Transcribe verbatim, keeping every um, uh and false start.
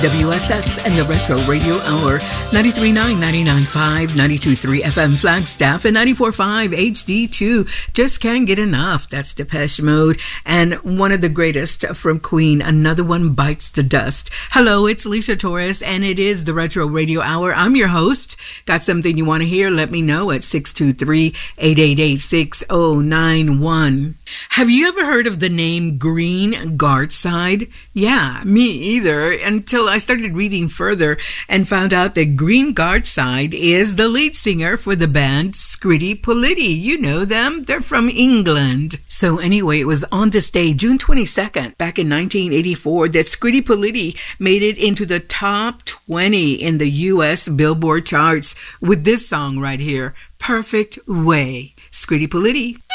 W S S and the Retro Radio Hour, ninety-three point nine, ninety-nine point five, ninety-two point three F M Flagstaff, and ninety-four point five H D two. Just can't get enough. That's Depeche Mode. And one of the greatest from Queen, Another One Bites the Dust. Hello, it's Lisa Torres, and it is the Retro Radio Hour. I'm your host. Got something you want to hear? Let me know at six two three, eight eight eight, six zero nine one. Have you ever heard of the name Green Guardside? Yeah, me either, until I started reading further and found out that Green Guardside is the lead singer for the band Scritti Politti. You know them. They're from England. So anyway, it was on this day, June twenty-second, back in nineteen eighty-four, that Scritti Politti made it into the top twenty in the U S Billboard charts with this song right here, Perfect Way. Scritti Politti.